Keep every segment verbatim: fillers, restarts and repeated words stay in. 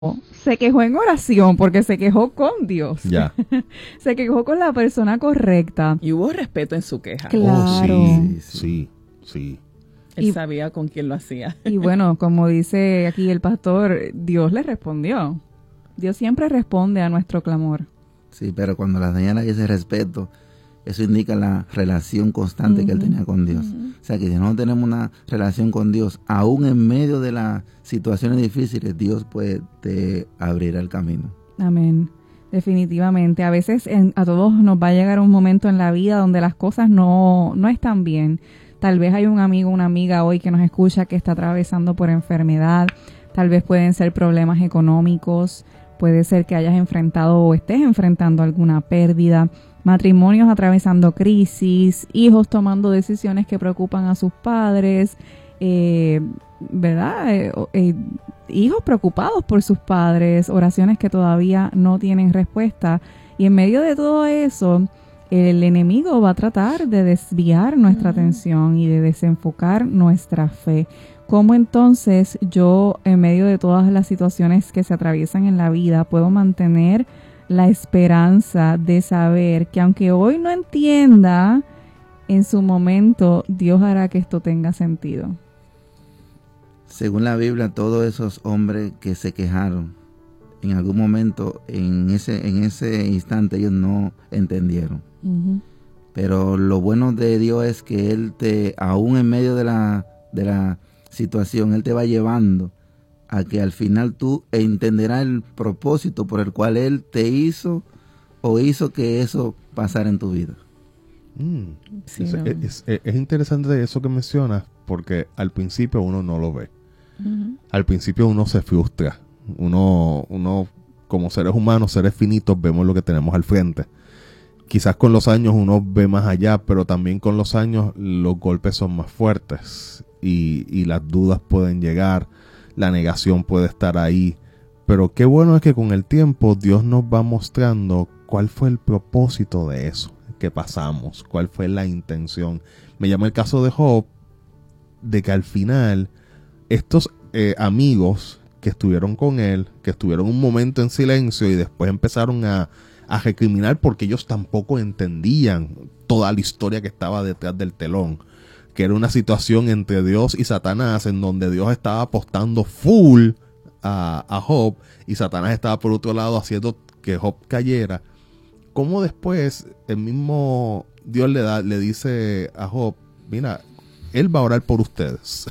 se quejó en oración porque se quejó con Dios. Ya. Se quejó con la persona correcta. Y hubo respeto en su queja. Claro. Oh, sí, sí, sí. Él Y- sabía con quién lo hacía. Y bueno, como dice aquí el pastor, Dios le respondió. Dios siempre responde a nuestro clamor. Sí, pero cuando la señora dice respeto, eso indica la relación constante que él Ujú. tenía con Dios. O sea, que si no tenemos una relación con Dios, aún en medio de las situaciones difíciles, Dios pues te abrirá el camino. Amén. Definitivamente. A veces en- a todos nos va a llegar un momento en la vida donde las cosas no, no están bien. Tal vez hay un amigo, una amiga hoy que nos escucha que está atravesando por enfermedad. Tal vez pueden ser problemas económicos. Puede ser que hayas enfrentado o estés enfrentando alguna pérdida. Matrimonios atravesando crisis. Hijos tomando decisiones que preocupan a sus padres. Eh, ¿Verdad? Eh, o- eh, hijos preocupados por sus padres, oraciones que todavía no tienen respuesta. Y en medio de todo eso, el enemigo va a tratar de desviar nuestra Ujú. atención y de desenfocar nuestra fe. ¿Cómo entonces yo, en medio de todas las situaciones que se atraviesan en la vida, puedo mantener la esperanza de saber que aunque hoy no entienda, en su momento Dios hará que esto tenga sentido? Según la Biblia, todos esos hombres que se quejaron, en algún momento, en ese, en ese instante, ellos no entendieron. Ujú. Pero lo bueno de Dios es que Él te, aún en medio de la, de la situación, Él te va llevando a que al final tú entenderás el propósito por el cual Él te hizo o hizo que eso pasara en tu vida. Mm. Sí, es, no. es- es- es interesante eso que mencionas, porque al principio uno no lo ve. Ujú. Al principio uno se frustra. Uno, uno como seres humanos, seres finitos, vemos lo que tenemos al frente. Quizás con los años uno ve más allá, pero también con los años los golpes son más fuertes y, y las dudas pueden llegar, la negación puede estar ahí. Pero qué bueno es que con el tiempo Dios nos va mostrando cuál fue el propósito de eso que pasamos, cuál fue la intención. Me llama el caso de Job, de que al final estos eh, amigos que estuvieron con él, que estuvieron un momento en silencio y después empezaron a, a recriminar porque ellos tampoco entendían toda la historia que estaba detrás del telón, que era una situación entre Dios y Satanás en donde Dios estaba apostando full a, a Job y Satanás estaba por otro lado haciendo que Job cayera. Como después el mismo Dios le da, le dice a Job, mira, él va a orar por ustedes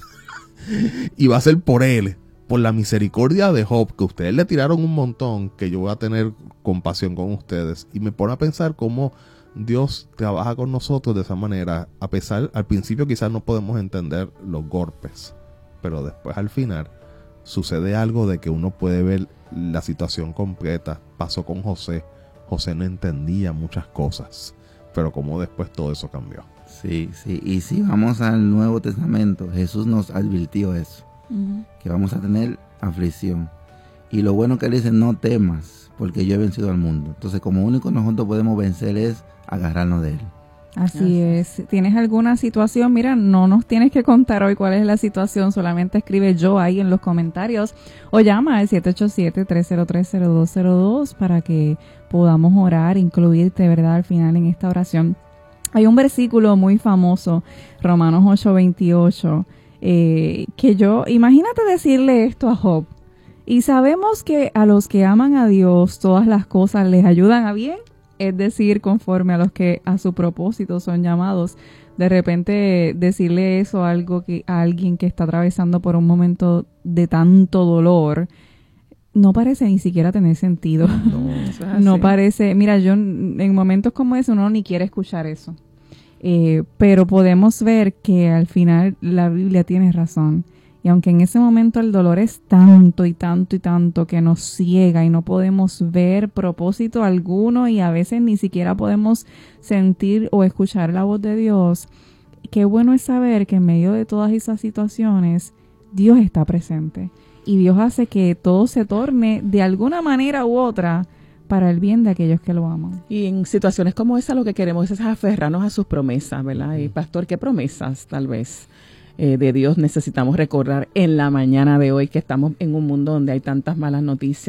y va a ser por él, por la misericordia de Job, que ustedes le tiraron un montón, que yo voy a tener compasión con ustedes. Y me pone a pensar cómo Dios trabaja con nosotros de esa manera. A pesar, al principio quizás no podemos entender los golpes, pero después al final sucede algo de que uno puede ver la situación completa. Pasó con José. José no entendía muchas cosas, pero como después todo eso cambió. Sí, sí. Y si vamos al Nuevo Testamento, Jesús nos advirtió eso, Ujú. que vamos a tener aflicción. Y lo bueno que Él dice, no temas, porque yo he vencido al mundo. Entonces, como único nosotros podemos vencer es agarrarnos de Él. Así Así es. ¿Tienes alguna situación? Mira, no nos tienes que contar hoy cuál es la situación, solamente escribe yo ahí en los comentarios o llama al siete ocho siete, tres cero tres, cero dos cero dos para que podamos orar, incluirte, ¿verdad? Al final en esta oración. Hay un versículo muy famoso, Romanos ocho veintiocho, eh, que yo, imagínate decirle esto a Job. Y sabemos que a los que aman a Dios todas las cosas les ayudan a bien, es decir, conforme a los que a su propósito son llamados. De repente decirle eso a, algo que, a alguien que está atravesando por un momento de tanto dolor, no parece ni siquiera tener sentido. No, eso es No así. parece, mira, yo en momentos como ese uno ni quiere escuchar eso. Eh, pero podemos ver que al final la Biblia tiene razón. Y aunque en ese momento el dolor es tanto y tanto y tanto que nos ciega y no podemos ver propósito alguno y a veces ni siquiera podemos sentir o escuchar la voz de Dios, qué bueno es saber que en medio de todas esas situaciones Dios está presente. Y Dios hace que todo se torne de alguna manera u otra para el bien de aquellos que lo aman. Y en situaciones como esa lo que queremos es aferrarnos a sus promesas, ¿verdad? Y pastor, ¿qué promesas tal vez eh, de Dios necesitamos recordar en la mañana de hoy que estamos en un mundo donde hay tantas malas noticias.